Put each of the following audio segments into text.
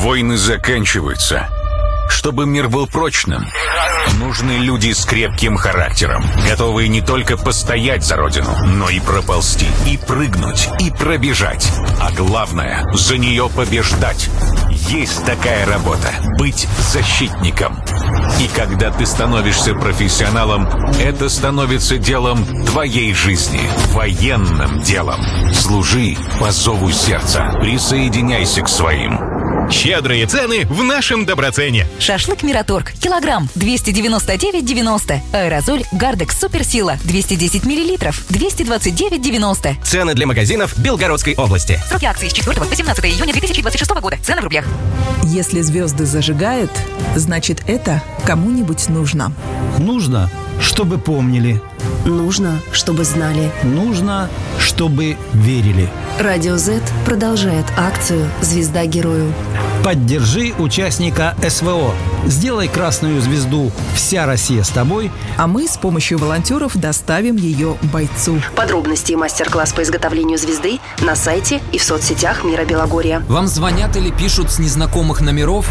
Войны заканчиваются. Чтобы мир был прочным, нужны люди с крепким характером, готовые не только постоять за родину, но и проползти, и прыгнуть, и пробежать. А главное, за нее побеждать. Есть такая работа — быть защитником. И когда ты становишься профессионалом, это становится делом твоей жизни, военным делом. Служи по зову сердца. Присоединяйся к своим. Щедрые цены в нашем Доброцене. Шашлык Мираторг. Килограмм 299,90. Аэрозоль Гардекс Суперсила 210 миллилитров 229,90. Цены для магазинов Белгородской области. Сроки акции с 4 по 17 июня 2026 года. Цены в рублях. Если звезды зажигают, значит это кому-нибудь нужно. Нужно, чтобы помнили. Нужно, чтобы знали. Нужно, чтобы верили. Радио Z продолжает акцию «Звезда герою». Поддержи участника СВО. Сделай красную звезду «Вся Россия с тобой», а мы с помощью волонтеров доставим ее бойцу. Подробности и мастер-класс по изготовлению звезды на сайте и в соцсетях Мира Белогорья. Вам звонят или пишут с незнакомых номеров?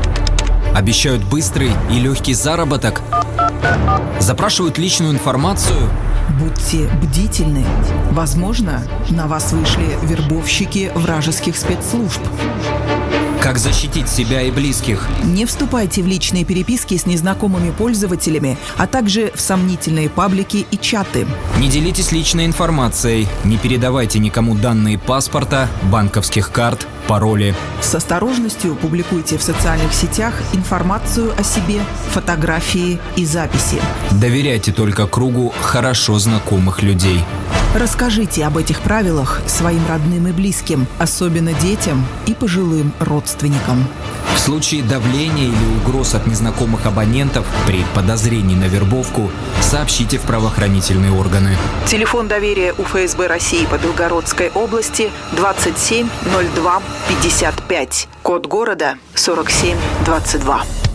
Обещают быстрый и легкий заработок? Запрашивают личную информацию? Будьте бдительны. Возможно, на вас вышли вербовщики вражеских спецслужб. Как защитить себя и близких? Не вступайте в личные переписки с незнакомыми пользователями, а также в сомнительные паблики и чаты. Не делитесь личной информацией, не передавайте никому данные паспорта, банковских карт, пароли. С осторожностью публикуйте в социальных сетях информацию о себе, фотографии и записи. Доверяйте только кругу хорошо знакомых людей. Расскажите об этих правилах своим родным и близким, особенно детям и пожилым родственникам. В случае давления или угроз от незнакомых абонентов при подозрении на вербовку сообщите в правоохранительные органы. Телефон доверия у ФСБ России по Белгородской области 27 02 55. Код города 47 22.